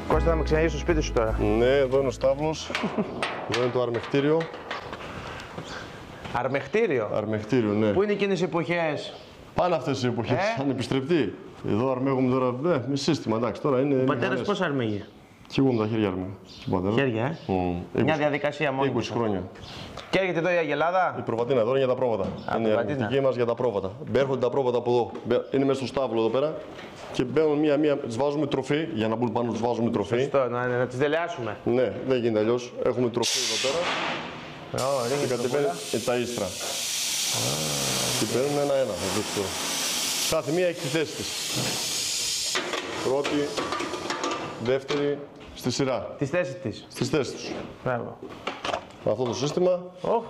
Κώστα, θα με ξαναγείς στο σπίτι σου τώρα. Ναι, εδώ είναι ο στάβλος. Εδώ είναι το αρμεχτήριο. Αρμεχτήριο. Αρμεχτήριο, ναι. Πού είναι εκείνες οι εποχές? Πάνε αυτές οι εποχές, ανεπιστρεπτή. Εδώ αρμέγουμε τώρα, με σύστημα, εντάξει, τώρα είναι. Ο πατέρας πώς αρμέγει? Και εγώ με τα χέρια αρμέγω. Χέρια, Μια διαδικασία μόνη 20 χρόνια. Και έρχεται εδώ η Αγελάδα. Η προβατίνα εδώ είναι για τα πρόβατα. Είναι η αρμεκτική μας για τα πρόβατα. Έρχονται τα πρόβατα από εδώ. Είναι μέσα στο στάβλο εδώ πέρα. Και μπαίνουν μία-μία, τις βάζουμε τροφή. Για να μπουν πάνω, τις βάζουμε τροφή. Σωστό, να τις δελεάσουμε. Ναι, δεν γίνεται αλλιώς. Έχουμε τροφή εδώ πέρα. Και κατεβαίνει τα ίστρα. Και παίρνουν ένα-ένα. Κάθε μία έχει τη θέση της. Πρώτη, δεύτερη, στη σειρά. Τις θέσεις της. Στις θέσεις τους. Μπράβο. Με αυτό το σύστημα.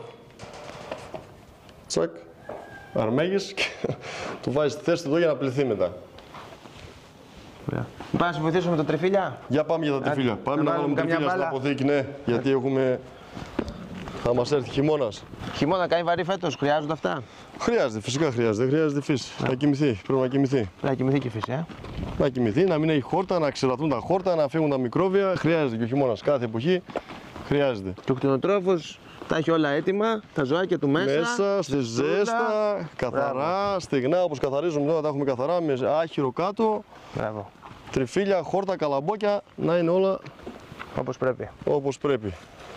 Τσακ. Αρμέγεις και του βάζεις τη θέση εδώ για να πληθεί μετά. Πάμε να σε βοηθήσω με τα τριφύλια. Για πάμε για τα τριφύλια. Πάμε να βάλουμε τριφύλια στην αποθήκη, ναι. Γιατί έχουμε... Θα μας έρθει χειμώνας. Χειμώνα κάνει βαρύ φέτος, χρειάζονται αυτά? Χρειάζεται, φυσικά χρειάζεται. Δεν χρειάζεται φύση. Να κοιμηθεί. Πρέπει να κοιμηθεί. Πρέπει να κοιμηθεί και η φύση, Να κοιμηθεί, να μην έχει χόρτα, να ξερατούν τα χόρτα, να φύγουν τα μικρόβια. Χρειάζεται και ο χειμώνας. Κάθε εποχή χρειάζεται. Και ο κτηνοτρόφος τα έχει όλα έτοιμα, τα ζωάκια του μέσα. Μέσα, στη ζέστα, καθαρά, στεγνά όπως καθαρίζουμε τώρα, τα έχουμε καθαρά, με άχυρο κάτω. Μπράβο. Τριφύλια, χόρτα, καλαμπόκια, να είναι όλα όπως πρέπει. όπως πρέπει.